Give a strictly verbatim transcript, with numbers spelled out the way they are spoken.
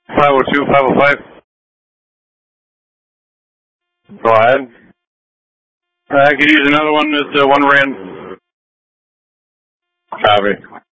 five oh two, five oh five. Go ahead. I could use another one. It's uh, one rand. Copy.